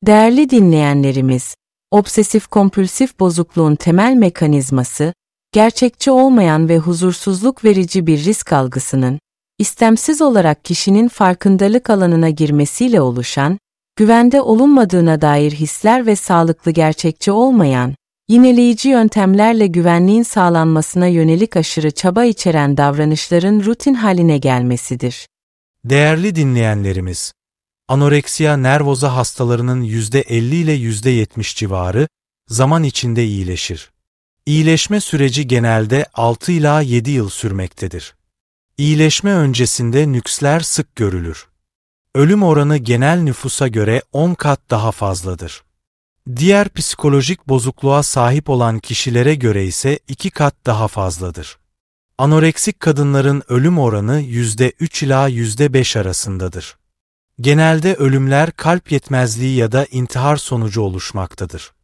Değerli dinleyenlerimiz, obsesif-kompulsif bozukluğun temel mekanizması, gerçekçi olmayan ve huzursuzluk verici bir risk algısının, istemsiz olarak kişinin farkındalık alanına girmesiyle oluşan, güvende olunmadığına dair hisler ve sağlıklı gerçekçi olmayan, yineleyici yöntemlerle güvenliğin sağlanmasına yönelik aşırı çaba içeren davranışların rutin haline gelmesidir. Değerli dinleyenlerimiz, anoreksiya nervoza hastalarının %50 ile %70 civarı zaman içinde iyileşir. İyileşme süreci genelde 6 ila 7 yıl sürmektedir. İyileşme öncesinde nüksler sık görülür. Ölüm oranı genel nüfusa göre 10 kat daha fazladır. Diğer psikolojik bozukluğa sahip olan kişilere göre ise 2 kat daha fazladır. Anoreksik kadınların ölüm oranı %3 ila %5 arasındadır. Genelde ölümler kalp yetmezliği ya da intihar sonucu oluşmaktadır.